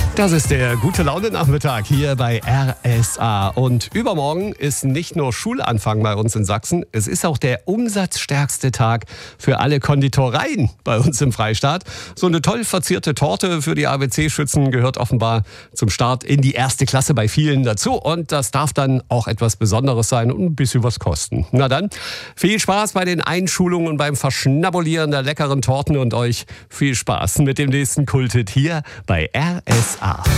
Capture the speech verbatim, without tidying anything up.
Das ist der Gute-Laune-Nachmittag hier bei R S A. Und übermorgen ist nicht nur Schulanfang bei uns in Sachsen, es ist auch der umsatzstärkste Tag für alle Konditoreien bei uns im Freistaat. So eine toll verzierte Torte für die A B C-Schützen gehört offenbar zum Start in die erste Klasse bei vielen dazu. Und das darf dann auch etwas Besonderes sein und ein bisschen was kosten. Na dann, viel Spaß bei den Einschulungen und beim Verschnabulieren der leckeren Torten und euch viel Spaß mit dem nächsten Kulthit hier bei R S A.